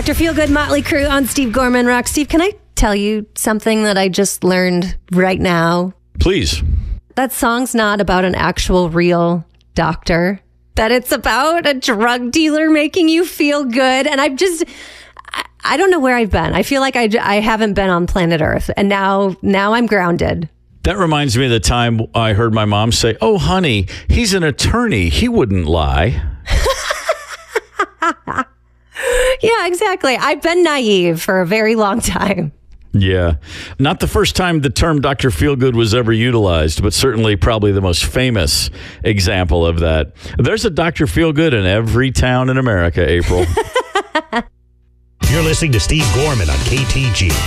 Dr. Feelgood, Motley Crue on Steve Gorman Rock. Steve, can I tell you something that I just learned right now? Please. That song's not about an actual real doctor. That it's about a drug dealer making you feel good. And I don't know where I've been. I feel like I haven't been on planet Earth. And now I'm grounded. That reminds me of the time I heard my mom say, "Oh, honey, he's an attorney. He wouldn't lie." Yeah, exactly. I've been naive for a very long time. Yeah. Not the first time the term Dr. Feelgood was ever utilized, but certainly probably the most famous example of that. There's a Dr. Feelgood in every town in America, April. You're listening to Steve Gorman on KTG.